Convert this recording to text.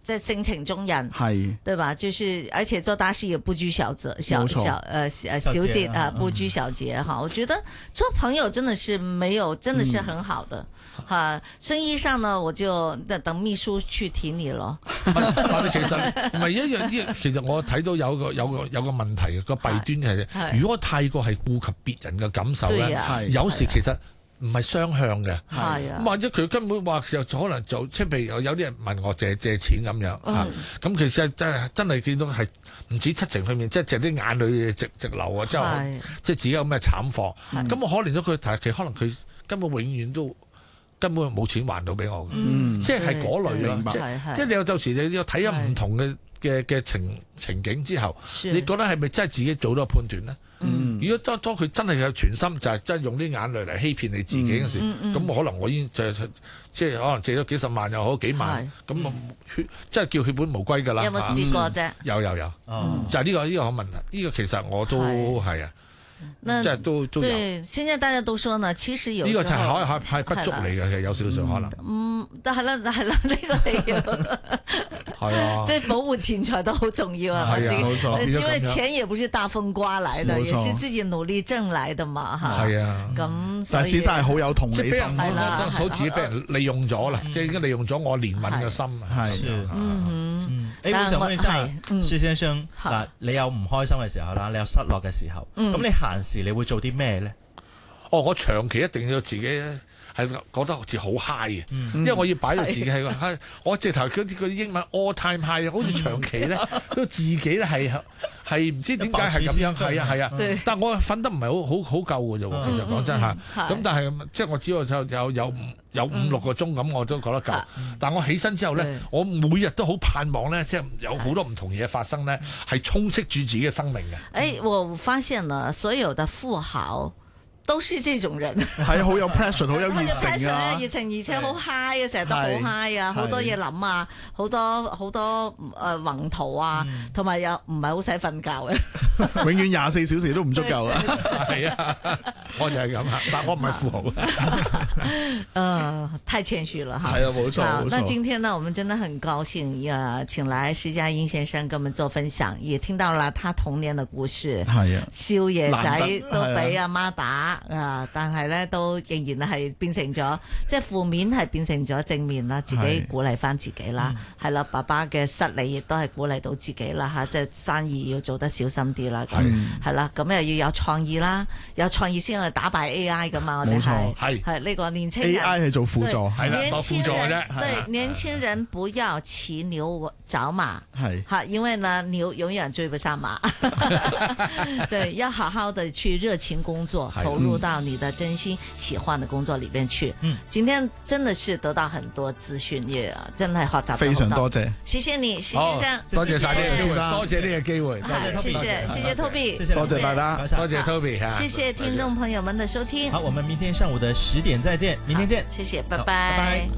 即係性情中人， 係對吧？就是而且做大事也不拘小節，小節啊，不拘小節哈。我覺得做朋友真的是沒有，真的是很好的哈。生意上呢，我就等秘書去提你咯。 其實唔係一樣，其實我睇到有個問題，個弊端係，如果太過係顧及別人嘅感受咧，有時其實唔係雙向嘅，或者佢根本話時候可能就即係譬如有啲人問我借錢咁樣嚇，咁其實真係見到係唔止七情裏面，即係啲眼淚直流啊，即係自己有咩慘況，咁我可憐咗佢，但係其實可能佢根本永遠都根本冇錢還到俾我嘅，即係嗰類咯，即係你有時你要睇下唔同嘅情景之後，你覺得係咪真係自己做到個判斷咧？如果當佢真係有全心就係真係用啲眼淚嚟欺騙你自己嗰時，咁可能我已經即係可能借咗幾十萬又好幾萬，咁即係叫血本無歸㗎啦。 有冇試過啫？ 有，就係呢個問題，呢個其實我都係啊。即係都有。 對，現在大家都說呢，其實有呢個就係不足嚟嘅，其實有少少可能。 但係啦，呢個係要係啊， 即係保護錢財都好重要啊。 係啊，冇錯。 因為錢也不是大風刮來的，也是自己努力掙來的嘛。 係啊。 咁但係事實係好有同理心， 係啦，好似俾人利用咗啦，即係已經利用咗我憐憫嘅心。 係。我想問一下施先生，嗱，你有唔開心嘅時候啦，你有失落嘅時候，咁你閒時你會做啲咩咧？ 我長期一定要自己係覺得好似好 high 嘅，因為我要擺到自己係個 high。我直頭嗰啲英文 all time high， 好似長期咧都自己咧係唔知點解係咁樣，係啊。但係我瞓得唔係好夠嘅啫喎，其實講真嚇。咁但係即係我只要有5-6個鐘咁，我都覺得夠。但我起身之後咧，我每日都好盼望咧，即係有好多唔同嘢發生咧，係充斥住自己嘅生命嘅。 我發現了所有的富豪都是這種人， 係好有 passion， 好有熱情啊！ 熱情而且好 high 啊，成日都好 high 啊，好多嘢諗啊，好多宏圖啊，同埋又唔係好使瞓覺嘅， 永遠24小時都唔足夠啊！ 係啊，我就係咁啊，但我唔係富豪。 太謙虛了哈。 係啊，冇錯。 好，那今天呢，我們真的很高興請來施家英先生跟我們做分享，也聽到了他童年的故事。 係啊， 少爺仔都俾阿媽打。但係咧都仍然係變成咗，即係負面係變成咗正面啦，自己鼓勵翻自己啦，係啦，爸爸嘅失利亦都係鼓勵到自己啦嚇，即係生意要做得小心啲啦，係啦，咁又要有創意啦，有創意先去打敗 AI 噶嘛，我哋係呢個年輕人 AI 係做輔助，係啦，當輔助嘅啫。 對，年輕人不要騎牛找馬，係因為呢牛永遠追不上馬，對，要好好的去熱情工作，投入到你的真心喜歡的工作裏邊去。今天真的是得到很多資訊，也真係學習到好多。 非常多謝， 謝謝你，施先生， 多謝晒呢個機會，多謝呢個機會， 謝謝 Toby， 多謝大家， 多謝 Toby， 謝謝聽眾朋友們的收聽。 好，我們明天上午的10點再見，明天見， 謝謝，拜拜。